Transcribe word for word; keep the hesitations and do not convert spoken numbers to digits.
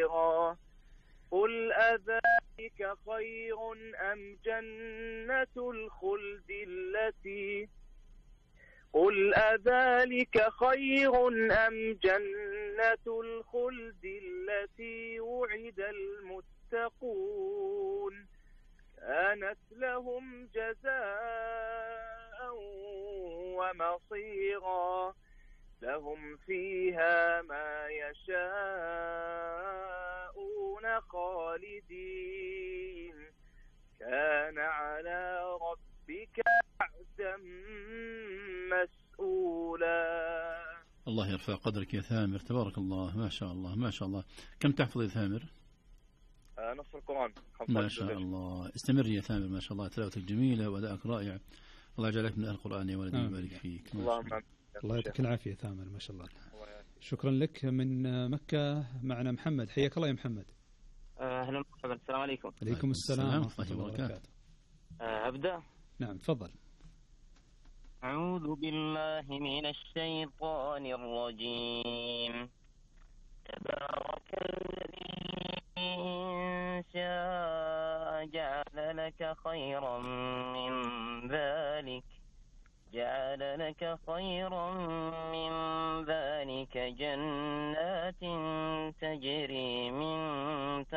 مصيرا قل أذلك خير أم جنة الخلد التي قل أذلك خير أم جنة الخلد التي وعد المتقون كانت لهم جزاء ومصيرا لهم فيها ما يشاءون خالدين كان على ربك وعدا مسؤولا. الله يرفع قدرك يا ثامر، تبارك الله، ما شاء الله ما شاء الله. كم تحفظ يا ثامر؟ آه نصف القرآن. ما شاء الله، استمر يا ثامر، ما شاء الله، تلاوتك جميلة وأدائك رائع. الله يجعلك من أهل القرآن يا ولدي ويبارك فيك. الله الله يعطيك العافية ثامر، ما شاء الله. شكرا لك. من مكة معنا محمد، حياك الله يا محمد. أهلا وسهلا. السلام عليكم. عليكم السلام ورحمة الله وبركاته. أبدأ. نعم تفضل. أعوذ بالله من الشيطان الرجيم. تبارك الذي إن شاء جعل لك خيرا من ذلك جعل لك خيرا من ذلك جنات تجري من